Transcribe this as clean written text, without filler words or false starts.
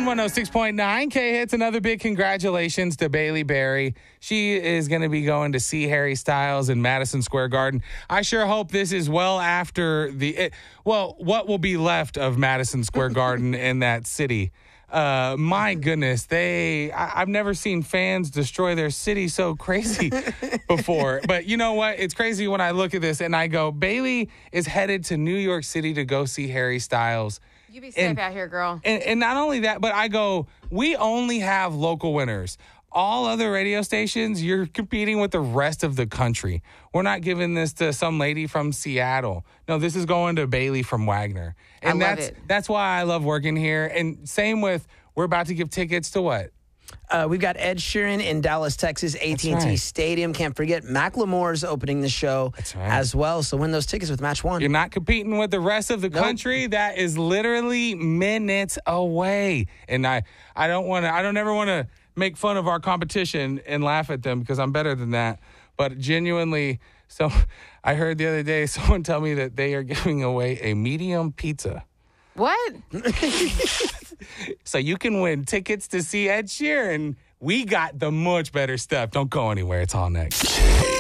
106.9 K-Hits. Another big congratulations to Bailey Berry. She is going to be going to see Harry Styles in Madison Square Garden. I sure hope this is well after what will be left of Madison Square Garden in that city. My goodness, I've never seen fans destroy their city so crazy before. But you know what? It's crazy when I look at this and I go, Bailey is headed to New York City to go see Harry Styles. You be safe out here, girl. And not only that, but I go, we only have local winners. All other radio stations, you're competing with the rest of the country. We're not giving this to some lady from Seattle. No, this is going to Bailey from Wagner. And I love it. That's why I love working here. And same with, we're about to give tickets to what? We've got Ed Sheeran in Dallas, Texas, AT&T right. Stadium. Can't forget, Macklemore's opening the show as well. So win those tickets with Match 1. You're not competing with the rest of the country. That is literally minutes away. And I don't ever want to make fun of our competition and laugh at them because I'm better than that. But genuinely, so I heard the other day someone tell me that they are giving away a medium pizza. What? So you can win tickets to see Ed Sheeran. We got the much better stuff. Don't go anywhere. It's all next.